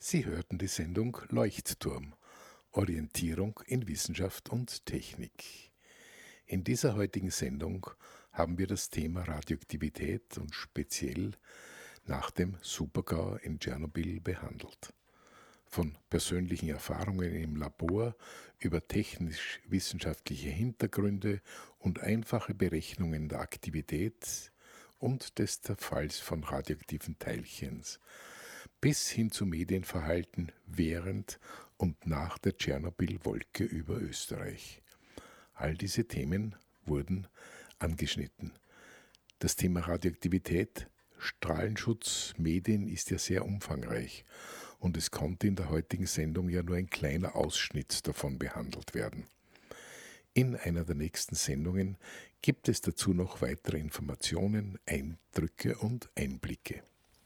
Sie hörten die Sendung Leuchtturm – Orientierung in Wissenschaft und Technik. In dieser heutigen Sendung haben wir das Thema Radioaktivität und speziell nach dem Supergau in Tschernobyl behandelt. Von persönlichen Erfahrungen im Labor über technisch-wissenschaftliche Hintergründe und einfache Berechnungen der Aktivität und des Zerfalls von radioaktiven Teilchens bis hin zu Medienverhalten während und nach der Tschernobyl-Wolke über Österreich. All diese Themen wurden angeschnitten. Das Thema Radioaktivität, Strahlenschutz, Medien ist ja sehr umfangreich und es konnte in der heutigen Sendung ja nur ein kleiner Ausschnitt davon behandelt werden. In einer der nächsten Sendungen gibt es dazu noch weitere Informationen, Eindrücke und Einblicke.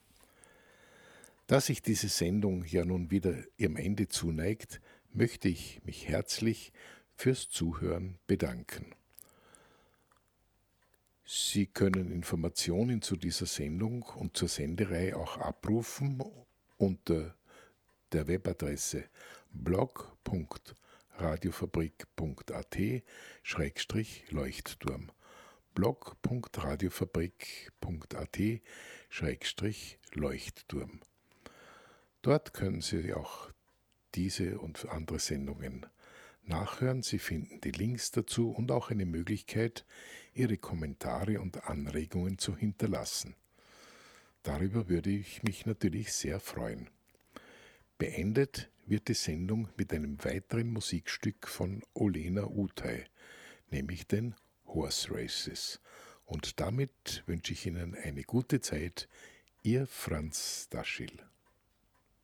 Da sich diese Sendung ja nun wieder ihrem Ende zuneigt, möchte ich mich herzlich fürs Zuhören bedanken. Sie können Informationen zu dieser Sendung und zur Sendereihe auch abrufen unter der Webadresse blog.radiofabrik.at/Leuchtturm blog.radiofabrik.at/Leuchtturm. Dort können Sie auch diese und andere Sendungen nachhören. Sie finden die Links dazu und auch eine Möglichkeit, Ihre Kommentare und Anregungen zu hinterlassen. Darüber würde ich mich natürlich sehr freuen. Beendet wird die Sendung mit einem weiteren Musikstück von Olena Utai, nämlich den Horse Races. Und damit wünsche ich Ihnen eine gute Zeit. Ihr Franz Daschil.